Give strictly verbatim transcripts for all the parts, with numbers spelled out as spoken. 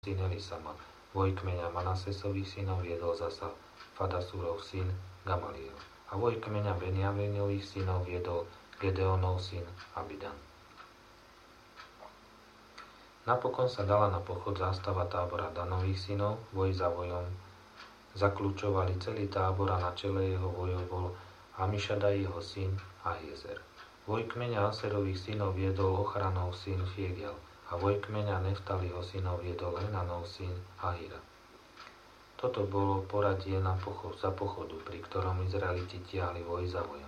syn Elisama. Vojkmeňa Manasesových synov viedol zasa Fadasúrov syn Gamaliel. A vojkmeňa Benjaminových synov viedol Gedeonov syn Abidan. Napokon sa dala na pochod zástava tábora Danových synov, voj za vojom. Zakľúčovali celý tábor a na čele jeho vojov bol Amišadaj jeho syn Ahiezer. Vojkmeňa Aserových synov viedol Ochranov syn Fiegiel a vojkmeňa Neftaliho synov viedol Enanov syn Ahira. Toto bolo poradie na pochod, za pochodu, pri ktorom Izraeliti tiahli voj za vojom.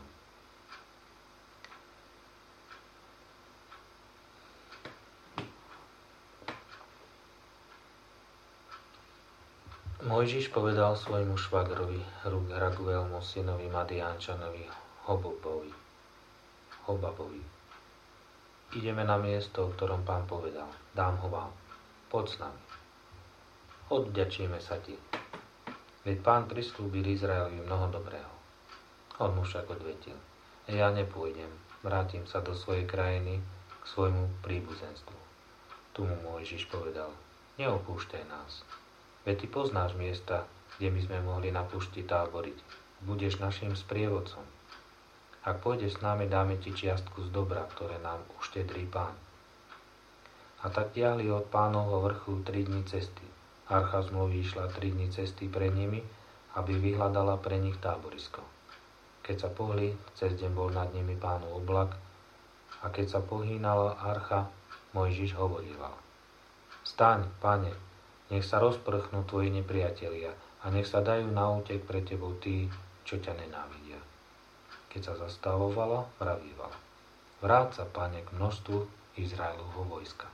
Mojžiš povedal svojmu švagrovi Raguelmu synovi Madiánčanovi Hobobovi. Hobabovi. Ideme na miesto, o ktorom Pán povedal. Dám ho vám. Poď s nami. Odvďačíme sa ti. Veď Pán prislúbil Izraelovi mnoho dobrého. On mu však odvetil. Ja nepôjdem. Vrátim sa do svojej krajiny k svojmu príbuzenstvu. Tu mu Mojžiš povedal. Neopúšťaj nás. Veď ty poznáš miesta, kde my sme mohli na púšti táboriť. Budeš našim sprievodcom. Ak pôjdeš s nami, dáme ti čiastku z dobra, ktoré nám uštedrí Pán. A tak tiahli od Pánovho vrchu tri dni cesty. Archa zmluvy išla tri dni cesty pred nimi, aby vyhľadala pre nich táborisko. Keď sa pohli, cez deň bol nad nimi Pánov oblak, a keď sa pohýnala archa, Mojžiš hovorieval. Staň, Pane, nech sa rozprchnú tvoji nepriatelia a nech sa dajú na útek pre tebou tí, čo ťa nenávidia. Keď sa zastavovala, vravívala. Vráť sa, Pane, k množstvu Izraelovho vojska.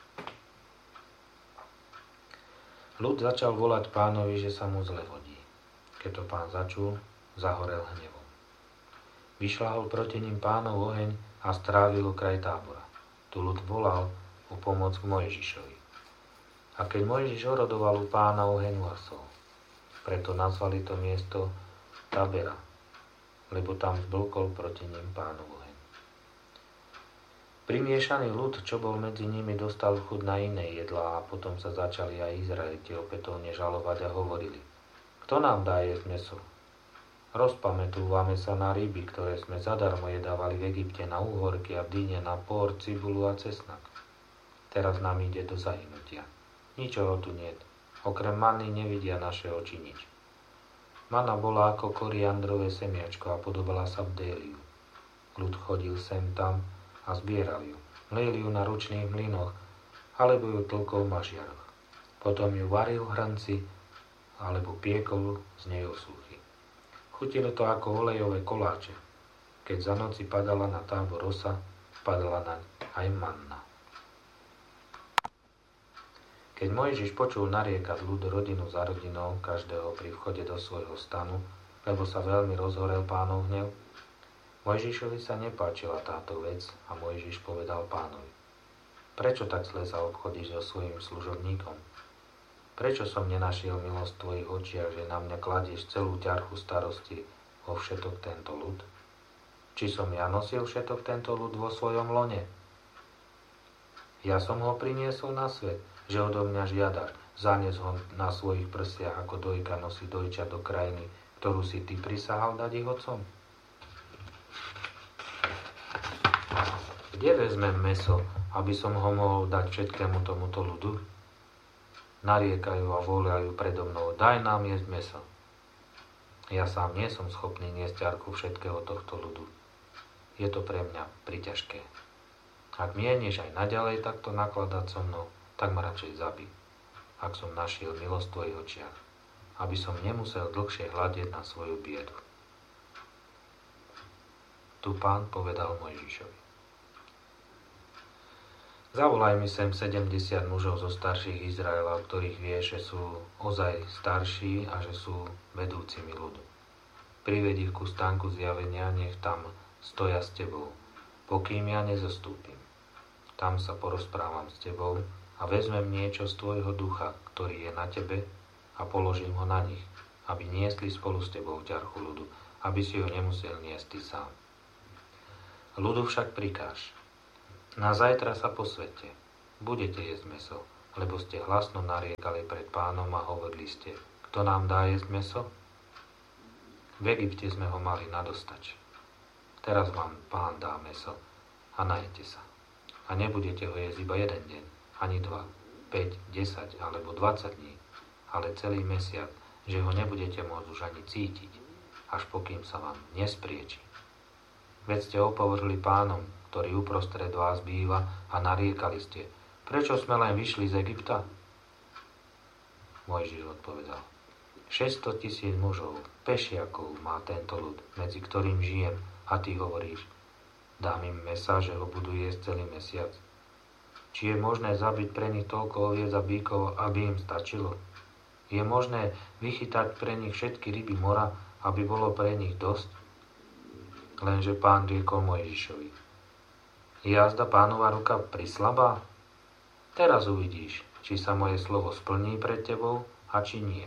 Ľud začal volať Pánovi, že sa mu zle vodí. Keď to Pán začul, zahorel hnevom. Vyšľahol proti ním Pánov oheň a strávil kraj tábora. Tu ľud volal o pomoc k Mojžišovi. A keď Mojžiš orodoval u Pána, oheň uhasol. Preto nazvali to miesto Tabera, lebo tam zblkol proti ním Pánov oheň. Primiešaný ľud, čo bol medzi nimi, dostal chuť na iné jedlá a potom sa začali aj Izraeliti opätovne žalovať a hovorili. Kto nám dá jesť mäso? Rozpamätúvame sa na ryby, ktoré sme zadarmo jedávali v Egypte, na úhorky a v Dine, na pór, cibulu a cesnak. Teraz nám ide do zahynutia. Ničoho tu niet. Okrem manny nevidia naše oči nič. Mana bola ako koriandrové semiačko a podobala sa bdéliu. Ľud chodil sem tam a zbieral ju. Mlieli ju na ručných mlynoch, alebo ju tlkol v mažiaroch. Potom ju varil v hrnci, alebo piekol z nej osúchy. Chutilo to ako olejové koláče. Keď za noci padala na tábor rosa, padala naň aj manna. Keď Mojžiš počul nariekať ľud rodinu za rodinou, každého pri vchode do svojho stanu, lebo sa veľmi rozhorel Pánov hnev, Mojžišovi sa nepáčila táto vec a Mojžiš povedal Pánovi. Prečo tak zle sa obchodíš so svojím služobníkom? Prečo som nenašiel milosť v tvojich očiach, že na mňa kladieš celú ťarchu starosti o všetok tento ľud? Či som ja nosil všetok tento ľud vo svojom lone? Ja som ho priniesol na svet, že odo mňa žiadaš, zanies ho na svojich prsiach, ako dojka nosí dojča do krajiny, ktorú si ty prisahal dať ich otcom? Kde vezmem mäso, aby som ho mohol dať všetkému tomuto ľudu? Nariekajú a volajú predo mnou, daj nám jesť mäso. Ja sám nie som schopný niesť ťarchu všetkého tohto ľudu. Je to pre mňa priťažké. Ak mieniš aj naďalej takto nakladať so mnou, tak ma radšej zabij, ak som našiel milosť v tvojich očiach, aby som nemusel dlhšie hľadieť na svoju biedu. Tu Pán povedal Mojžišovi. Zavolaj mi sem sedemdesiat mužov zo starších Izraela, o ktorých vieš, že sú ozaj starší a že sú vedúcimi ľudu. Prived ich ku stánku zjavenia, nech tam stoja s tebou, pokým ja nezostúpim. Tam sa porozprávam s tebou a vezmem niečo z tvojho ducha, ktorý je na tebe, a položím ho na nich, aby niesli spolu s tebou ťarchu ľudu, aby si ho nemusel niesť ty sám. Ľudu však prikáž. Na zajtra sa posvete. Budete jesť mäso lebo ste hlasno nariekali pred pánom a hovorili ste, kto nám dá jesť mäso? V Egypte sme ho mali nadostač. Teraz vám pán dá mäso a najete sa. A nebudete ho jesť iba jeden deň, ani dva, päť, desať alebo dvadsať dní, ale celý mesiac, že ho nebudete môcť už ani cítiť, až pokým sa vám nesprieči. Veď ste opovrhli pánom, ktorý uprostred vás býva a nariekali ste, prečo sme len vyšli z Egypta? Mojžiš odpovedal, šesťsto tisíc mužov, pešiakov má tento ľud, medzi ktorým žijem, a ty hovoríš, dám im mäsa, že ho budú jesť celý mesiac. Či je možné zabiť pre nich toľko oviec a bíkov, aby im stačilo? Je možné vychytať pre nich všetky ryby mora, aby bolo pre nich dosť? Lenže pán riekol Mojžišovi, je jazda pánova ruka prislabá? Teraz uvidíš, či sa moje slovo splní pred tebou a či nie.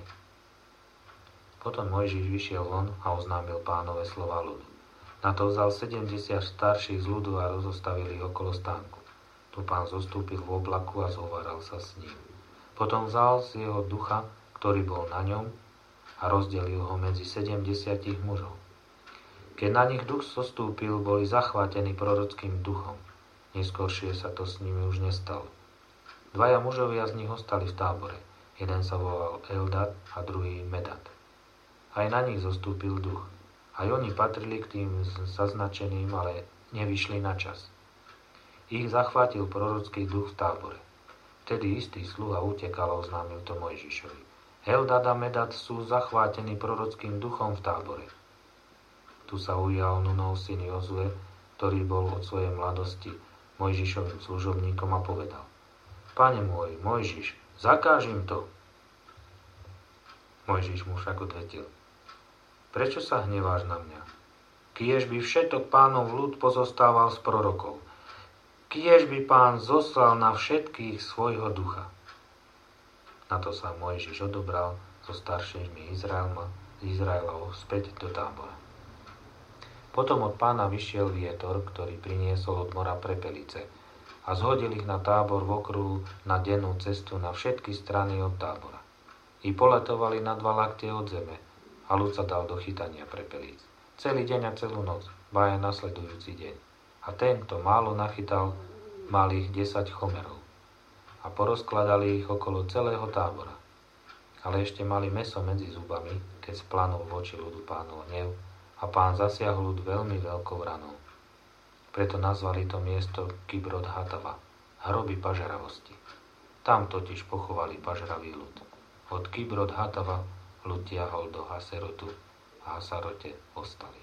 Potom Mojžiš vyšiel von a oznámil pánove slova ľudu. Na to vzal sedemdesiat starších z ľudu a rozostavili ich okolo stánku. Tu pán zostúpil v oblaku a zhováral sa s ním. Potom vzal z jeho ducha, ktorý bol na ňom, a rozdelil ho medzi sedemdesiatich mužov. Keď na nich duch zostúpil, boli zachvátení prorockým duchom. Neskôršie sa to s nimi už nestalo. Dvaja mužovia z nich ostali v tábore. Jeden sa volal Eldad a druhý Medad. Aj na nich zostúpil duch. Aj oni patrili k tým zaznačeným, ale nevyšli na čas. Ich zachvátil prorocký duch v tábore. Vtedy istý sluha utekal a oznámil to Mojžišovi. Eldad a Medad sú zachvátení prorockým duchom v tábore. Tu sa ujal Nunov syn Jozue, ktorý bol od svojej mladosti Mojžišovým služobníkom a povedal, Pane môj, Mojžiš, zakáž im to. Mojžiš mu však odvetil, prečo sa hneváš na mňa? Kiež by všetok pánov ľud pozostával z prorokov. Kiež by pán zoslal na všetkých svojho ducha. Na to sa Mojžiš odobral so staršími Izraelma, Izraelov späť do tábora. Potom od pána vyšiel vietor, ktorý priniesol od mora prepelice a zhodil ich na tábor v okruhu na dennú cestu na všetky strany od tábora. I poletovali na dva laktie od zeme a ľud sa dal do chytania prepelíc. Celý deň a celú noc, ba aj nasledujúci deň. A ten, kto málo nachytal, mal ich desať chomerov. A porozkladali ich okolo celého tábora. Ale ešte mali mäso medzi zubami, keď splanul voči ľudu pánov hnev a pán zasiahol ľud veľmi veľkou ranou. Preto nazvali to miesto Kibrot Hatava, hroby pažeravosti. Tam totiž pochovali pažravý ľud. Od Kibrot Hatava ľud tiahol do Haserotu a Hasarote ostali.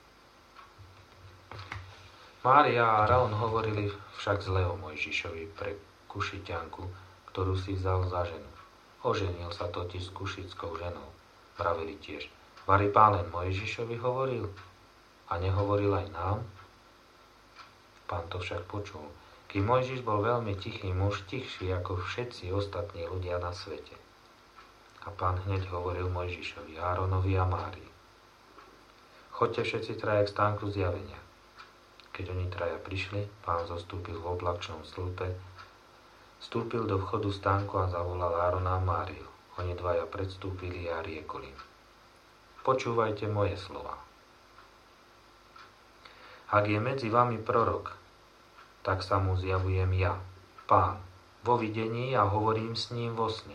Mária a Áron hovorili však zle o Mojžišovi pre Kušiťanku, ktorú si vzal za ženu. Oženil sa totiž s kušickou ženou. Vravili tiež, vari pán len Mojžišovi hovoril a nehovoril aj nám? Pán to však počul. Kým Mojžiš bol veľmi tichý muž, tichší ako všetci ostatní ľudia na svete. A pán hneď hovoril Mojžišovi, Áronovi a Márii. Choďte všetci traja k stánku zjavenia. Keď oni traja prišli, pán zostúpil v oblačnom stĺpe, vstúpil do vchodu stánku a zavolal Árona a Máriu. Oni dvaja predstúpili a riekol im, počúvajte moje slova. Ak je medzi vami prorok, tak sa mu zjavujem ja, pán, vo videní a hovorím s ním vo sne.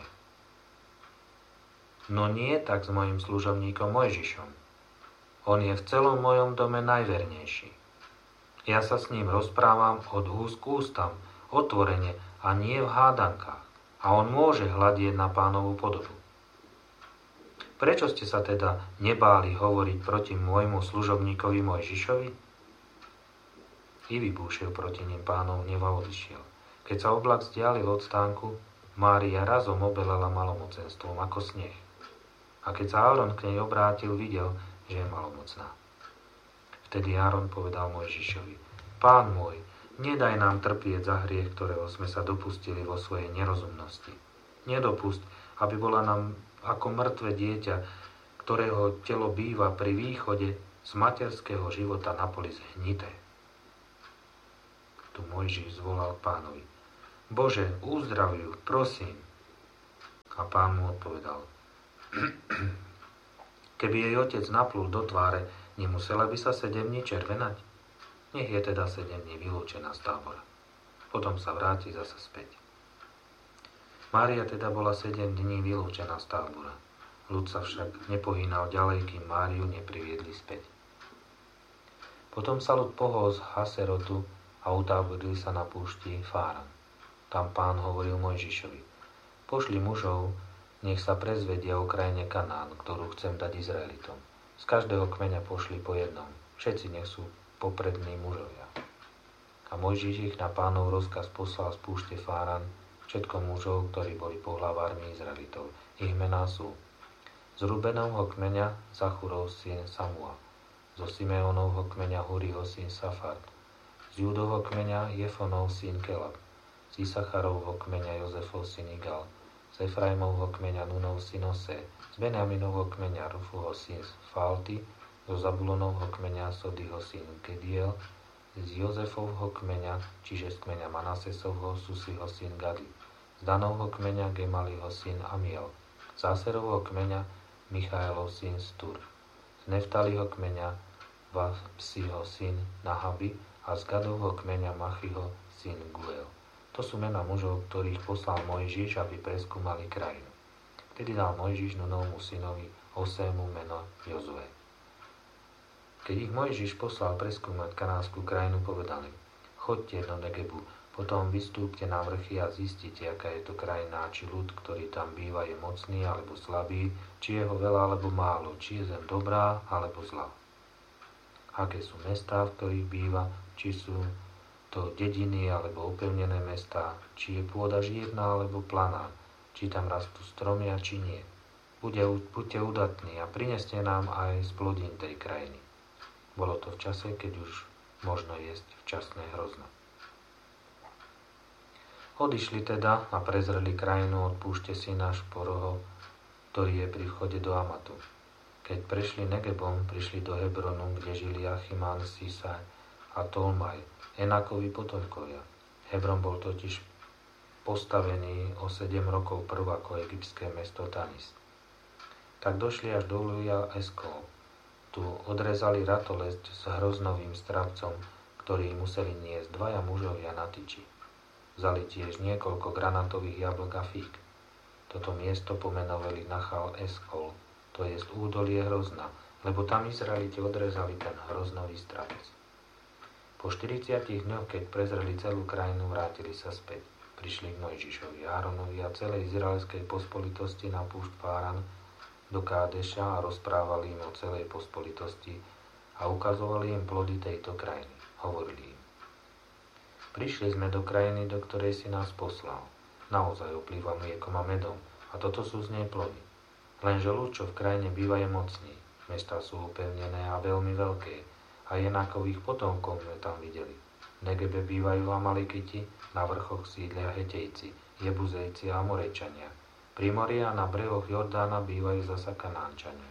No nie tak s mojim služobníkom Mojžišom. On je v celom mojom dome najvernejší. Ja sa s ním rozprávam od úst k ústam, otvorene a nie v hádankách. A on môže hľadieť na pánovú podobu. Prečo ste sa teda nebáli hovoriť proti môjmu služobníkovi Mojžišovi? I vybúšil proti ním pánov hnev a odišiel. Keď sa oblak vzdialil od stánku, Mária razom obelela malomocenstvom ako sneh. A keď sa Áron k nej obrátil, videl, že je malomocná. Vtedy Áron povedal Mojžišovi, pán môj, nedaj nám trpieť za hriech, ktorého sme sa dopustili vo svojej nerozumnosti. Nedopusť, aby bola nám ako mŕtve dieťa, ktorého telo býva pri východe z materského života na poli zhnité. Tu Mojžiš zvolal pánovi, Bože, uzdravuj, prosím. A Pán mu odpovedal: Keby jej otec naplul do tváre, nemusela by sa sedem dní červenať? Nech je teda sedem dní vylúčená z tábora. Potom sa vráti zasa späť. Mária teda bola sedem dní vylúčená z tábora. Ľud sa však nepohýnal ďalej, kým Máriu nepriviedli späť. Potom sa ľud pohol z Haserotu a utáborili sa na púšti Fáran. Tam Pán hovoril Mojžišovi: Pošli mužov, nech sa prezvedia o krajine Kanán, ktorú chcem dať Izraelitom. Z každého kmeňa pošli po jednom. Všetci nech sú poprední mužovia. A Mojžiš ich na Pánov rozkaz poslal z púšte Fáran, všetko mužov, ktorí boli pohlavármi Izraelitov. Ich mená sú: z Rubenovho kmeňa Zachurov syn Samua, zo Simeonovho kmeňa Huriho syn Safart, z Júdovho kmeňa Jefonov syn Kelab, z Isacharovho kmeňa Jozefov syn Igal, z Efraimovho kmeňa Nunov syn Ose, z Benjaminovho kmeňa Rufuho syn Falty, zo Zabulonovho kmeňa Sodyho syn Gediel, z Jozefovho kmeňa, čiže z kmeňa Manasesovho Susiho syn Gadi, z Danovho kmeňa Gemaliho syn Amiel, z Aserovho kmeňa Michaelov syn Stur, z Neftaliho kmeňa Vapsiho syn Nahabi a z Gadovho kmeňa Machiho syn Guel. To sú mená mužov, ktorých poslal Mojžiš, aby preskúmali krajinu. Vtedy dal Mojžiš Nunovmu synovi Osému meno Jozue. Keď ich Mojžiš poslal preskúmať kanánsku krajinu, povedali: Choďte do Negebu, potom vystúpte na vrchy a zistite, aká je to krajina, či ľud, ktorý tam býva, je mocný alebo slabý, či je ho veľa alebo málo, či je zem dobrá alebo zlá. Aké sú mestá, v ktorých býva, či sú to dediny alebo opevnené mestá, či je pôda žírna alebo planá, či tam rastú stromy a či nie. Buďte, buďte udatní a prineste nám aj z plodín tej krajiny. Bolo to v čase, keď už možno jesť včasné hrozno. Odišli teda a prezreli krajinu od púšte Sináš Poroho, ktorý je pri vchode do Amatu. Keď prešli Negebom, prišli do Hebronu, kde žili Achimán, Sisaj a Tolmaj, Enakovi potomkovia. Hebron bol totiž postavený o sedem rokov prv ako egyptské mesto Tanis. Tak došli až do Luja Eskol. Tu odrezali ratolesť s hroznovým stravcom, ktorý museli niesť dvaja mužovia na tyči. Vzali tiež niekoľko granátových jablk a fík. Toto miesto pomenovali Nachal Eskol, to je údolie hrozna, lebo tam Izraeliti odrezali ten hroznový stravec. Po štyridsiatich dňoch, keď prezreli celú krajinu, vrátili sa späť. Prišli k Mojžišovi, Áronovi a celej izraelskej pospolitosti na púšť Fáran do Kádeša a rozprávali im o celej pospolitosti a ukazovali im plody tejto krajiny. Hovorili im: Prišli sme do krajiny, do ktorej si nás poslal. Naozaj oplýva mliekom a medom a toto sú z nej plody. Lenže ľud, čo v krajine býva, je mocný. Mestá sú upevnené a veľmi veľké. A Jenákových potomkov sme tam videli. V Negebe bývajú Amalekiti, na vrchoch sídlia Hetejci, Jebuzejci a Amorejčania. Pri mori a na brehoch Jordána bývajú zasa Kanánčania.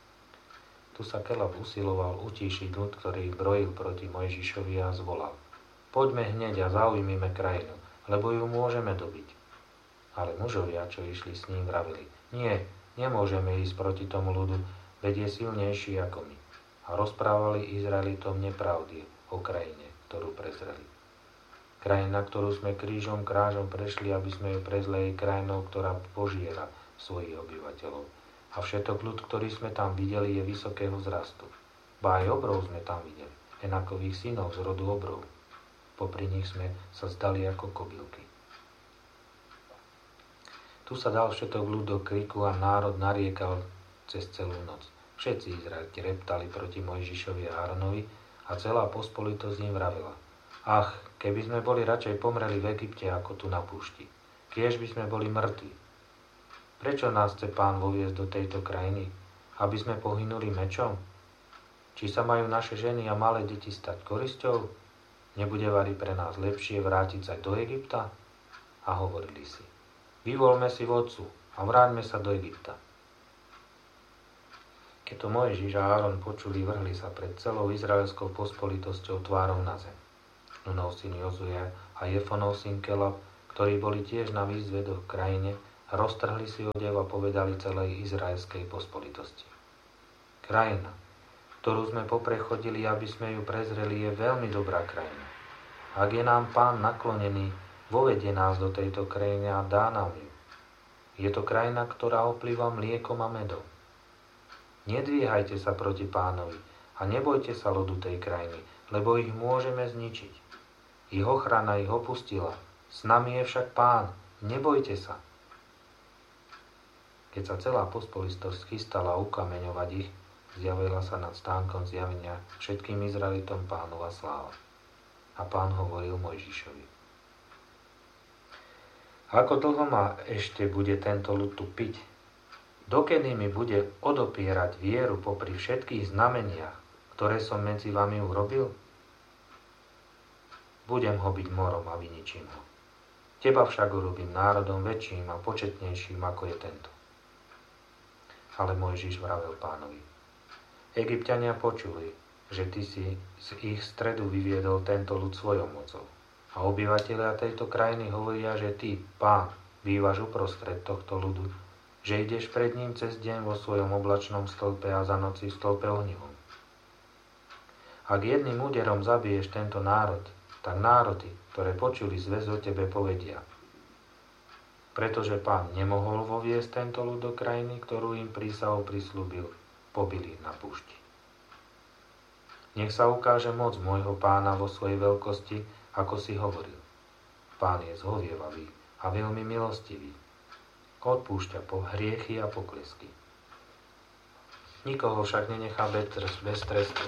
Tu sa Kelab usiloval utíšiť ľud, ktorý ich brojil proti Mojžišovi a zvolal: Poďme hneď a zaujmime krajinu, lebo ju môžeme dobiť. Ale mužovia, čo išli s ním, vravili: Nie, nemôžeme ísť proti tomu ľudu, veď je silnejší ako my. A rozprávali Izraelitom nepravdy o krajine, ktorú prezreli. Krajina, ktorú sme krížom krážom prešli, aby sme ju prezli jej krajinou, ktorá požiera svojich obyvateľov. A všetok ľud, ktorý sme tam videli, je vysokého vzrastu. Ba aj obrov sme tam videli, Enakových synov z rodu obrov. Popri nich sme sa zdali ako kobylky. Tu sa dal všetok ľud do kriku a národ nariekal cez celú noc. Všetci Izraeliti reptali proti Mojžišovi a Áronovi a celá pospolitosť im vravela: Ach, keby sme boli radšej pomreli v Egypte ako tu na púšti. Kiež by sme boli mŕtvi. Prečo nás chce Pán voviesť do tejto krajiny? Aby sme pohynuli mečom? Či sa majú naše ženy a malé deti stať korisťou? Nebude vari pre nás lepšie vrátiť sa do Egypta? A hovorili si: Vyvolme si vodcu a vráťme sa do Egypta. Keď to Mojžiš a Áron počuli, vrhli sa pred celou izraelskou pospolitosťou tvárou na zem. Nunov syn Jozue a Jefonov syn Kelab, ktorí boli tiež na výzve do krajine, roztrhli si odev a povedali celej izraelskej pospolitosti. Krajina, ktorú sme poprechodili, aby sme ju prezreli, je veľmi dobrá krajina. Ak je nám Pán naklonený, vovedie nás do tejto krajiny a dá nám ju. Je to krajina, ktorá oplýva mliekom a medom. Nedvíhajte sa proti Pánovi a nebojte sa ľudu tej krajiny, lebo ich môžeme zničiť. Ich ochrana ich opustila. S nami je však Pán. Nebojte sa. Keď sa celá pospolitosť chystala ukameňovať ich, zjavila sa nad stánkom zjavenia všetkým Izraelitom Pánova sláva. A Pán hovoril Mojžišovi: Ako dlho ma ešte bude tento ľud tu piť? Dokedy mi bude odopierať vieru popri všetkých znameniach, ktoré som medzi vami urobil? Budem ho byť morom a vyničím ho. Teba však urobím národom väčším a početnejším, ako je tento. Ale Mojžiš vravel Pánovi: Egypťania počuli, že ty si z ich stredu vyviedol tento ľud svojou mocou. A obyvatelia tejto krajiny hovoria, že ty, Pán, bývaš uprostred tohto ľudu, že ideš pred ním cez deň vo svojom oblačnom stĺpe a za noci v stĺpe ohnivom. Ak jedným úderom zabiješ tento národ, tak národy, ktoré počuli zväz o tebe, povedia: Pretože Pán nemohol voviesť tento ľud do krajiny, ktorú im prísahou prislúbil, pobili na púšti. Nech sa ukáže moc môjho Pána vo svojej veľkosti, ako si hovoril. Pán je zhovievavý a veľmi milostivý. Odpúšťa po hriechy a poklesky. Nikoho však nenechá bez trestu.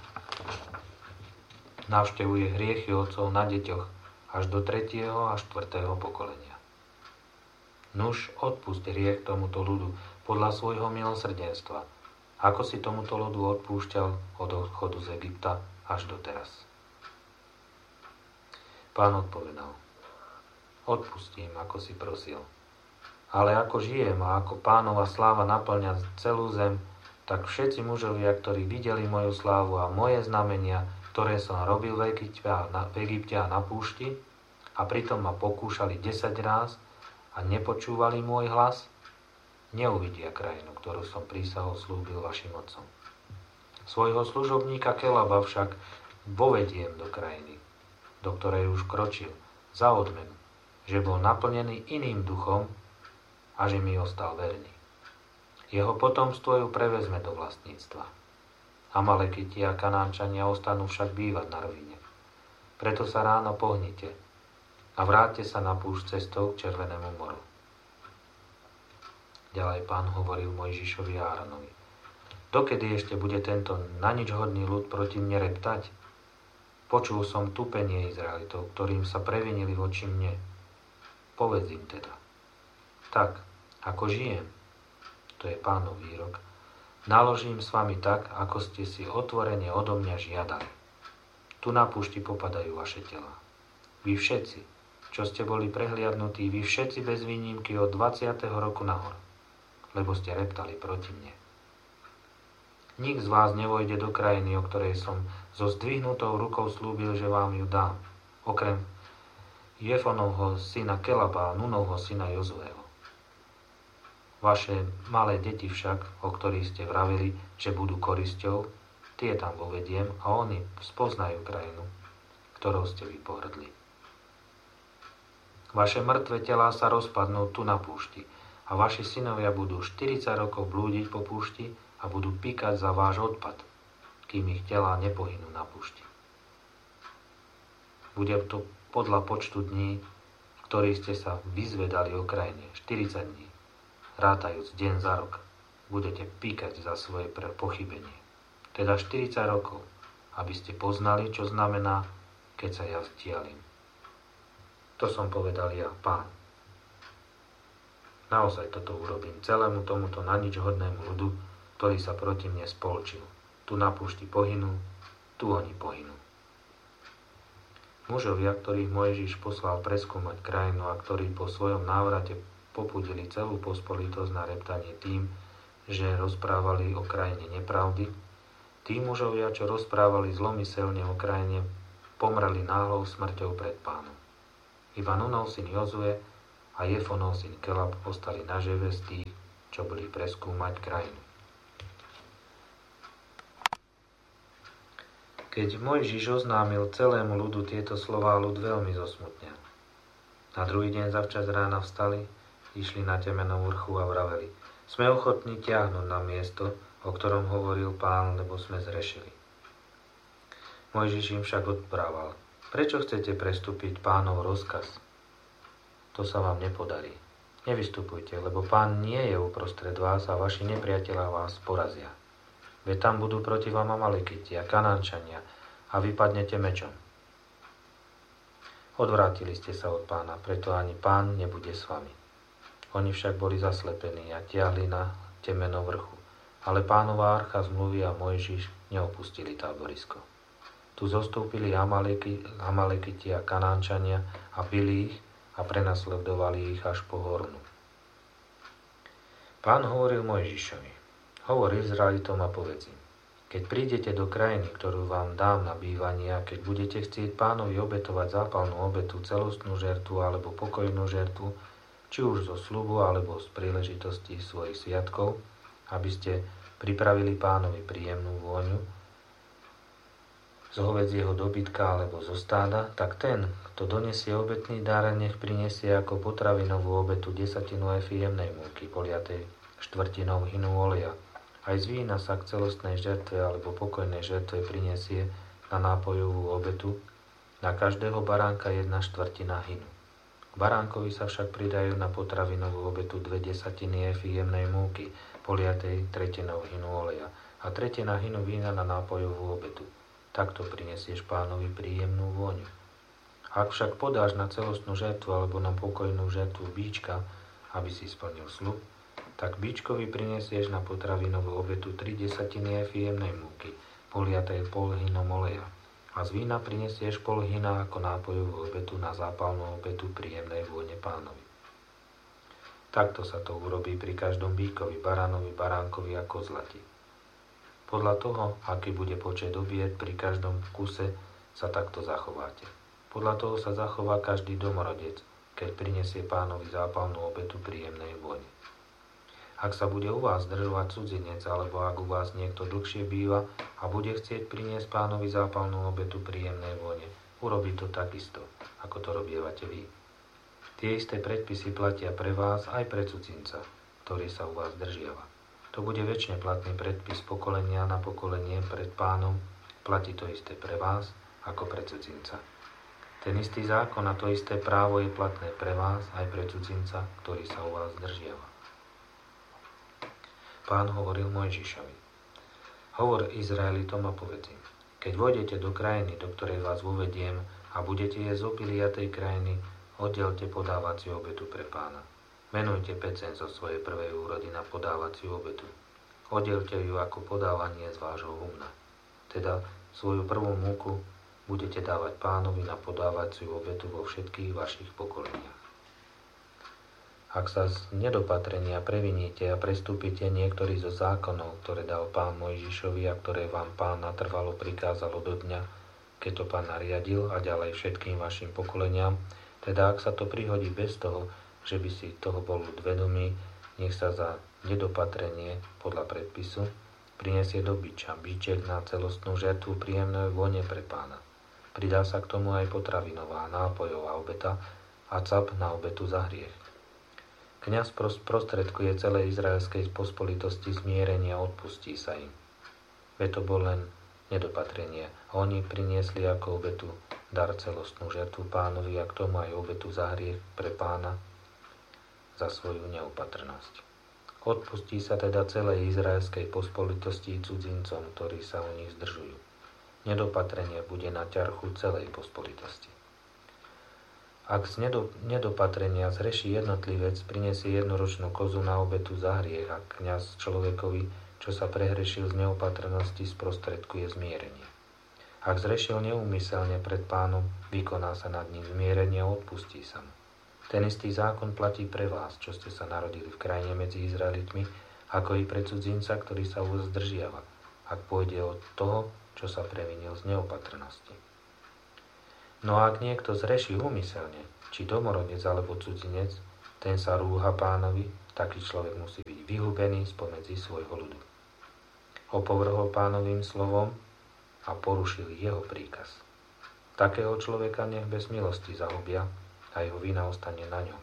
Navštevuje hriechy otcov na deťoch až do tretieho a štvrtého pokolenia. Nuž odpusť hriech tomuto ľudu podľa svojho milosrdenstva, ako si tomuto ľudu odpúšťal od odchodu z Egypta až doteraz. Pán odpovedal: Odpustím, ako si prosil. Ale ako žijem a ako Pánova sláva naplňa celú zem, tak všetci mužovia, ktorí videli moju slávu a moje znamenia, ktoré som robil v Egypte a na, v Egypte a na púšti, a pritom ma pokúšali desať ráz a nepočúvali môj hlas, neuvidia krajinu, ktorú som prísahou slúbil vašim otcom. Svojho služobníka Kelaba však vovediem do krajiny, do ktorej už kročil, za odmenu, že bol naplnený iným duchom a že mi ostal verný. Jeho potomstvo ju prevezme do vlastníctva. Amalekiti a Kanánčania ostanú však bývať na rovine. Preto sa ráno pohnite a vráťte sa na púšť cestou k Červenému moru. Ďalej Pán hovoril Mojžišovi a Áronovi: Dokedy ešte bude tento nanič hodný ľud proti mne reptať? Počul som tupenie Izraelitov, ktorým sa previnili voči mne. Povedz im teda: Tak, ako žijem, to je Pánov výrok, naložím s vami tak, ako ste si otvorene odo mňa žiadali. Tu na púšti popadajú vaše telá. Vy všetci, čo ste boli prehliadnutí, vy všetci bez výnimky od dvadsiateho roku nahor, lebo ste reptali proti mne. Nik z vás nevojde do krajiny, o ktorej som so zdvihnutou rukou slúbil, že vám ju dám, okrem Jefonovho syna Kelaba a Nunovho syna Jozueho. Vaše malé deti však, o ktorých ste vravili, že budú korisťou, tie tam vovediem a oni spoznajú krajinu, ktorou ste vy pohrdli. Vaše mŕtve telá sa rozpadnú tu na púšti a vaši synovia budú štyridsať rokov blúdiť po púšti a budú píkať za váš odpad, kým ich telá nepohynú na púšti. Bude to podľa počtu dní, v ktorých ste sa vyzvedali o krajine, štyridsať dní. Rátajúc deň za rok, budete píkať za svoje pochybenie. Teda štyridsať rokov, aby ste poznali, čo znamená, keď sa ja vzdialím. To som povedal ja, Pán. Naozaj toto urobím celému tomuto nanič hodnému ľudu, ktorý sa proti mne spolčil. Tu na púšti pohynú, tu oni pohynú. Mužovia, ktorých Mojžiš poslal preskúmať krajinu a ktorí po svojom návrate popudili celú pospolitosť na reptanie tým, že rozprávali o krajine nepravdy, tí mužovia, čo rozprávali zlomyselne o krajine, pomreli náhlou smrťou pred Pánom. Iba Nunov syn Jozue a Jefonov syn Kelab ostali nažive z tých, čo boli preskúmať krajinu. Keď Mojžiš oznámil celému ľudu tieto slová, ľud veľmi zosmutnel. Na druhý deň zavčas rána vstali, išli na temenom vrchu a vraveli: Sme ochotní ťahnuť na miesto, o ktorom hovoril Pán, lebo sme zrešili. Mojžiš im však odprával: Prečo chcete prestúpiť Pánov rozkaz? To sa vám nepodarí. Nevystupujte, lebo Pán nie je uprostred vás a vaši nepriatelia vás porazia. Veď tam budú proti vám Amalekiti a Kanánčania a vypadnete mečom. Odvrátili ste sa od Pána, preto ani Pán nebude s vami. Oni však boli zaslepení a tiahli na temeno vrchu. Ale Pánova archa zmluvy a Mojžiš neopustili táborisko. Tu zostúpili Amaleki, Amalekiti a Kanánčania a bili ich a prenasledovali ich až po Hornu. Pán hovoril Mojžišovi: Hovor Izraelitom a povedz im: Keď prídete do krajiny, ktorú vám dám na bývanie, a keď budete chcieť Pánovi obetovať zápalnú obetu, celostnú žertvu alebo pokojnú žertvu, či už zo sľubu alebo z príležitosti svojich sviatkov, aby ste pripravili Pánovi príjemnú vôňu z hovädzieho dobytka alebo zo stáda, tak ten, kto donesie obetný dar, nech prinesie ako potravinovú obetu desatinu efy jemnej múky, poliatej štvrtinou hinu oleja. Aj z vína sa k celostnej žertve alebo pokojnej žertve prinesie na nápojovú obetu, na každého baránka jedna štvrtina hinu. K baránkovi sa však pridajú na potravinovú obetu dve desatiny efy jemnej múky, poliatej tretinou hinu oleja, a tretina hinu vína na nápojovú obetu. Takto prinesieš Pánovi príjemnú vôňu. Ak však podáš na celostnú žertvu alebo na pokojnú žertvu bíčka, aby si splnil sľub, tak bíčkovi prinesieš na potravinovú obetu tri desatiny efy jemnej múky, poliatej pol hinom oleja, a z vína prinesieš pol hina ako nápojovú obetu na zápalnú obetu príjemnej vône Pánovi. Takto sa to urobí pri každom bíkovi, baránovi, baránkovi a kozlati. Podľa toho, aký bude počet obiet, pri každom kuse sa takto zachováte. Podľa toho sa zachová každý domorodec, keď prinesie Pánovi zápalnú obetu príjemnej vône. Ak sa bude u vás zdržovať cudzinec, alebo ak u vás niekto dlhšie býva a bude chcieť priniesť Pánovi zápalnú obetu príjemnej vône, urobí to takisto, ako to robievate vy. Tie isté predpisy platia pre vás aj pre cudzinca, ktorý sa u vás zdržiava. To bude večne platný predpis pokolenia na pokolenie pred Pánom, platí to isté pre vás, ako pre cudzinca. Ten istý zákon a to isté právo je platné pre vás aj pre cudzinca, ktorý sa u vás zdržiava. Pán hovoril Mojžišovi: Hovor Izraelitom a povedz im: Keď vojdete do krajiny, do ktorej vás uvediem, a budete jesť obilia tej krajiny, oddelte podávaciu obetu pre Pána. Menujte pecen zo svojej prvej úrody na podávaciu obetu. Oddelte ju ako podávanie z vášho humna. Teda svoju prvú múku budete dávať Pánovi na podávaciu obetu vo všetkých vašich pokoleniach. Ak sa z nedopatrenia previníte a prestúpite niektorý zo zákonov, ktoré dal Pán Mojžišovi a ktoré vám Pán natrvalo prikázalo do dňa, keď to Pán nariadil, a ďalej všetkým vašim pokoleniam, teda ak sa to prihodí bez toho, že by si toho bol ľud vedomý, nech sa za nedopatrenie podľa predpisu prinesie do biča, biček na celostnú žertvu príjemnej vône pre Pána. Pridá sa k tomu aj potravinová, nápojová obeta a cap na obetu za hriech. Kňaz prostredkuje celej izraelskej pospolitosti zmierenie a odpustí sa im. Veď to bol len nedopatrenie. A oni priniesli ako obetu dar celostnú žertvu Pánovi a k tomu aj obetu za hriech pre Pána za svoju neopatrnosť. Odpustí sa teda celej izraelskej pospolitosti cudzincom, ktorí sa u nich zdržujú. Nedopatrenie bude na ťarchu celej pospolitosti. Ak z nedopatrenia zreší jednotlivec, prinesie jednoročnú kozu na obetu za hriech a kňaz človekovi, čo sa prehrešil z neopatrnosti, sprostredkuje zmierenie. Ak zrešil neúmyselne pred Pánom, vykoná sa nad ním zmierenie a odpustí sa mu. Ten istý zákon platí pre vás, čo ste sa narodili v krajine medzi Izraelitmi, ako i pre cudzinca, ktorý sa u vás zdržiava, ak pôjde od toho, čo sa previnil z neopatrnosti. No a ak niekto zreší úmyselne, či domorodec alebo cudzinec, ten sa rúha Pánovi, taký človek musí byť vyhubený spomedzi svojho ľudu. Opovrhol Pánovým slovom a porušil jeho príkaz. Takého človeka nech bez milosti zahubia a jeho vina ostane na ňom.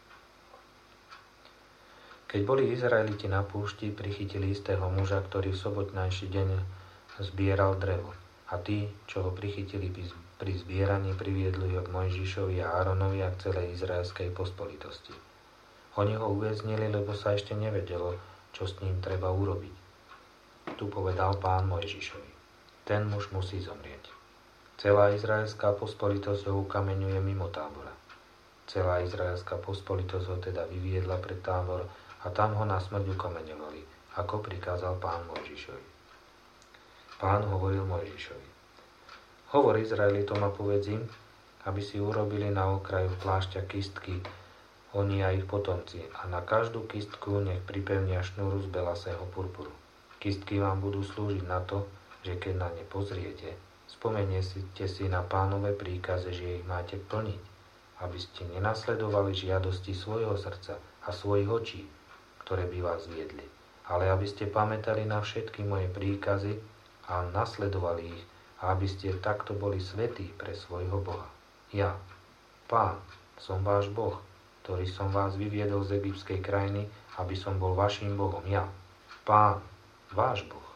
Keď boli Izraeliti na púšti, prichytili istého muža, ktorý v sobotnejší deň zbieral drevo. A tí, čo ho prichytili pri zbieraní, priviedli ho k Mojžišovi a Áronovi a k celej izraelskej pospolitosti. Oni ho uväznili, lebo sa ešte nevedelo, čo s ním treba urobiť. Tu povedal Pán Mojžišovi: ten muž musí zomrieť. Celá izraelská pospolitosť ho ukameňuje mimo tábora. Celá izraelská pospolitosť ho teda vyviedla pred tábor a tam ho na smrť ukameňovali, ako prikázal Pán Mojžišovi. Pán hovoril Mojžišovi: hovor Izraelitom a povedz im, aby si urobili na okraju plášťa kistky, oni a ich potomci, a na každú kistku nech pripevnia šnúru z belasého purpuru. Kistky vám budú slúžiť na to, že keď na ne pozriete, spomeniete si na Pánove príkaze, že ich máte plniť, aby ste nenasledovali žiadosti svojho srdca a svojich očí, ktoré by vás viedli, ale aby ste pamätali na všetky moje príkazy a nasledovali ich, a aby ste takto boli svätí pre svojho Boha. Ja, Pán, som váš Boh, ktorý som vás vyviedol z egyptskej krajiny, aby som bol vaším Bohom. Ja, Pán, váš Boh.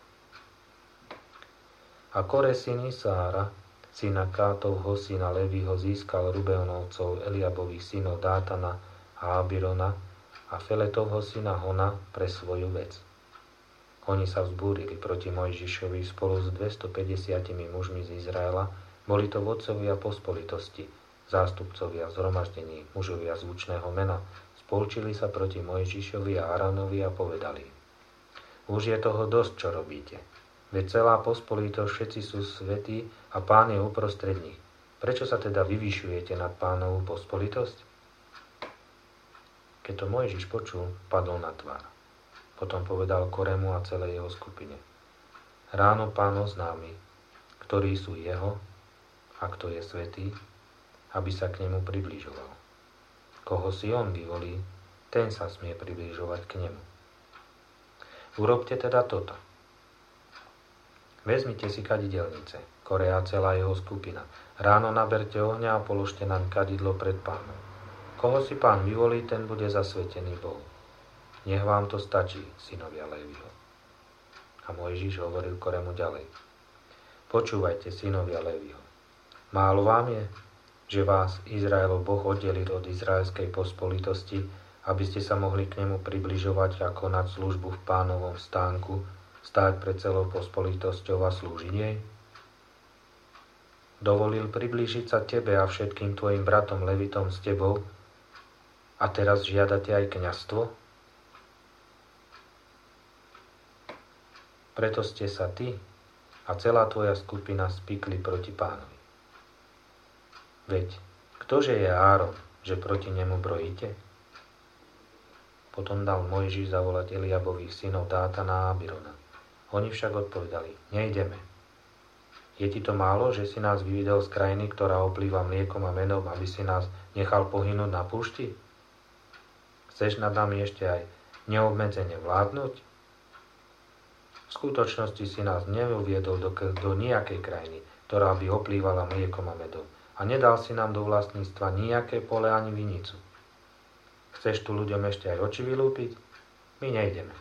A Kore syn Isára, syna Kátovho, syna Levího, získal Rubeonovcov, Eliabových synov Dátana a Abirona a Feletovho syna Hona pre svoju vec. Oni sa vzbúrili proti Mojžišovi spolu s dvestopäťdesiatimi mužmi z Izraela. Boli to vodcovia pospolitosti, zástupcovia zhromaždení, mužovia zvučného mena. Spolčili sa proti Mojžišovi a Áronovi a povedali: už je toho dosť, čo robíte. Veď celá pospolitosť, všetci sú svätí a Pán je uprostred nich. Prečo sa teda vyvyšujete nad Pánovú pospolitosť? Keď to Mojžiš počul, padol na tvár. Potom povedal Koremu a celej jeho skupine: ráno Pán oznámi, ktorí sú jeho a kto je svätý, aby sa k nemu približoval. Koho si on vyvolí, ten sa smie približovať k nemu. Urobte teda toto. Vezmite si kadidelnice, Kore a celá jeho skupina. Ráno naberte ohňa a položte naň kadidlo pred Pánom. Koho si Pán vyvolí, ten bude zasvetený Bohu. Nech vám to stačí, synovia Léviho. A Mojžiš hovoril Koremu ďalej: počúvajte, synovia Léviho. Málo vám je, že vás Izraelov Boh oddelil od izraelskej pospolitosti, aby ste sa mohli k nemu približovať a konať službu v Pánovom stánku, stáť pred celou pospolitosťou a slúžiť jej? Dovolil priblížiť sa tebe a všetkým tvojim bratom Levitom s tebou a teraz žiadate aj kňazstvo? Preto ste sa ty a celá tvoja skupina spikli proti Pánovi. Veď, ktože je Áron, že proti nemu brojíte? Potom dal Mojžiš zavolať Eliabových synov Dátana a Abirona. Oni však odpovedali: nejdeme. Je ti to málo, že si nás vyviedol z krajiny, ktorá oplýva mliekom a medom, aby si nás nechal pohynúť na púšti? Chceš nad nami ešte aj neobmedzene vládnuť? V skutočnosti si nás neuviedol do, do nejakej krajiny, ktorá by oplývala mliekom a medom, a nedal si nám do vlastníctva nejaké pole ani vinicu. Chceš tu ľuďom ešte aj oči vylúpiť? My nejdeme.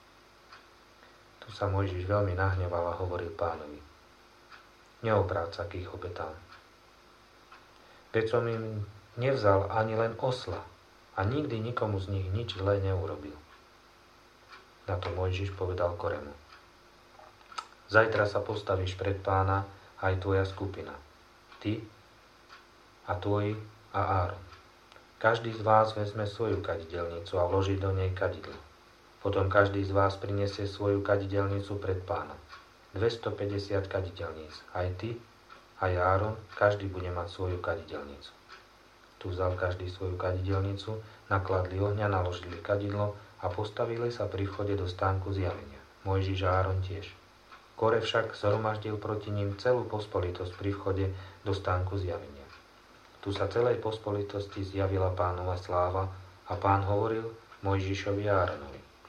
Tu sa Mojžiš veľmi nahneval a hovoril Pánovi: neobráť sa k ich obetám. Veď som im nevzal ani len osla a nikdy nikomu z nich nič zlé neurobil. Na to Mojžiš povedal Koremu: zajtra sa postavíš pred Pána aj tvoja skupina, ty a tvoj a Áron. Každý z vás vezme svoju kadidelnicu a vloží do nej kadidlo. Potom každý z vás prinesie svoju kadidelnicu pred Pána. dvestopäťdesiat kadidelníc. Aj ty, aj Áron, každý bude mať svoju kadidelnicu. Tu vzal každý svoju kadidelnicu, nakladli ohňa, naložili kadidlo a postavili sa pri vchode do stánku zjavenia. Mojžiš a Áron tiež. Kore však zhromaždil proti ním celú pospolitosť pri vchode do stánku zjavenia. Tu sa celej pospolitosti zjavila Pánova sláva a Pán hovoril Mojžišovi a Áronovi.